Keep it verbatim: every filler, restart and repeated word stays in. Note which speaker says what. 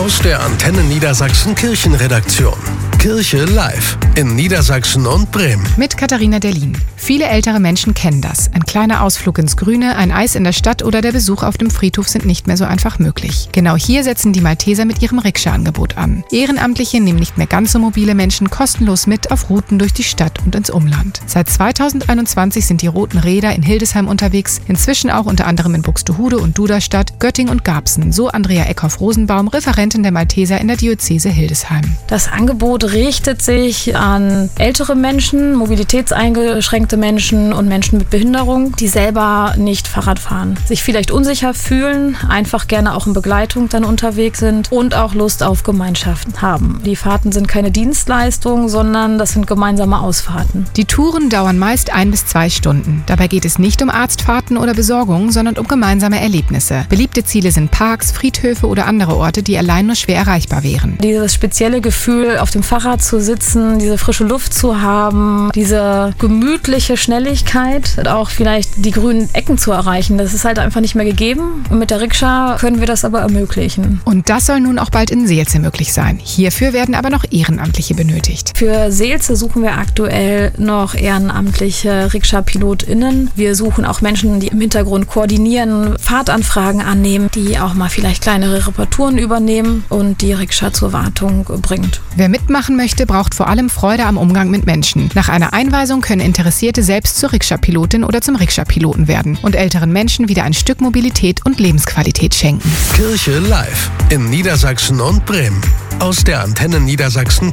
Speaker 1: Aus der Antenne Niedersachsen Kirchenredaktion. Kirche live in Niedersachsen und Bremen.
Speaker 2: Mit Katharina Derlin. Viele ältere Menschen kennen das. Ein kleiner Ausflug ins Grüne, ein Eis in der Stadt oder der Besuch auf dem Friedhof sind nicht mehr so einfach möglich. Genau hier setzen die Malteser mit ihrem Rikscha-Angebot an. Ehrenamtliche nehmen nicht mehr ganz so mobile Menschen kostenlos mit auf Routen durch die Stadt und ins Umland. Seit zweitausendeinundzwanzig sind die Roten Räder in Hildesheim unterwegs, inzwischen auch unter anderem in Buxtehude und Duderstadt, Göttingen und Garbsen, so Andrea Eckhoff-Rosenbaum, Referentin der Malteser in der Diözese Hildesheim.
Speaker 3: Das Angebot richtet sich an ältere Menschen, mobilitätseingeschränkte Menschen und Menschen mit Behinderung, die selber nicht Fahrrad fahren, sich vielleicht unsicher fühlen, einfach gerne auch in Begleitung dann unterwegs sind und auch Lust auf Gemeinschaften haben. Die Fahrten sind keine Dienstleistung, sondern das sind gemeinsame Ausfahrten.
Speaker 2: Die Touren dauern meist ein bis zwei Stunden. Dabei geht es nicht um Arztfahrten oder Besorgung, sondern um gemeinsame Erlebnisse. Beliebte Ziele sind Parks, Friedhöfe oder andere Orte, die allein nur schwer erreichbar wären.
Speaker 3: Dieses spezielle Gefühl, auf dem Fahrrad zu sitzen, diese frische Luft zu haben, diese gemütliche Schnelligkeit und auch vielleicht die grünen Ecken zu erreichen, das ist halt einfach nicht mehr gegeben. Und mit der Rikscha können wir das aber ermöglichen.
Speaker 2: Und das soll nun auch bald in Seelze möglich sein. Hierfür werden aber noch Ehrenamtliche benötigt.
Speaker 3: Für Seelze suchen wir aktuell noch ehrenamtliche Rikscha-PilotInnen. Wir suchen auch Menschen, die im Hintergrund koordinieren, Fahrtanfragen annehmen, die auch mal vielleicht kleinere Reparaturen übernehmen und die Rikscha zur Wartung bringt.
Speaker 2: Wer mitmachen möchte, braucht vor allem Freude am Umgang mit Menschen. Nach einer Einweisung können Interessierte selbst zur Rikscha-Pilotin oder zum Rikscha-Piloten werden und älteren Menschen wieder ein Stück Mobilität und Lebensqualität schenken.
Speaker 1: Kirche live in Niedersachsen und Bremen. Aus der Antenne Niedersachsen